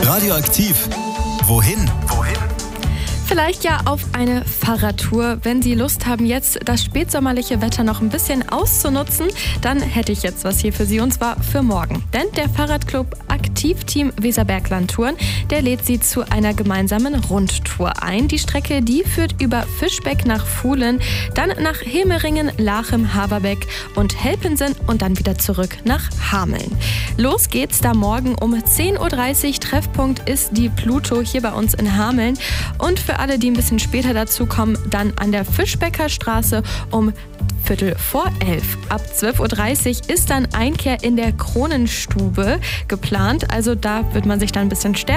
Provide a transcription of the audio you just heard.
Radioaktiv. Wohin? Vielleicht ja auf eine Fahrradtour. Wenn Sie Lust haben, jetzt das spätsommerliche Wetter noch ein bisschen auszunutzen, dann hätte ich jetzt was hier für Sie, und zwar für morgen. Denn der Fahrradclub Aktivteam Weserbergland-Touren, der lädt Sie zu einer gemeinsamen Rundtour ein. Die Strecke, die führt über Fischbeck nach Fuhlen, dann nach Hemeringen, Lachem, Haverbeck und Helpensen und dann wieder zurück nach Hameln. Los geht's da morgen um 10.30 Uhr. Treffpunkt ist die Pluto hier bei uns in Hameln. Und für alle, die ein bisschen später dazukommen, dann an der Fischbecker Straße um 10:45. Ab 12.30 Uhr ist dann Einkehr in der Kronenstube geplant. Also da wird man sich dann ein bisschen stärken.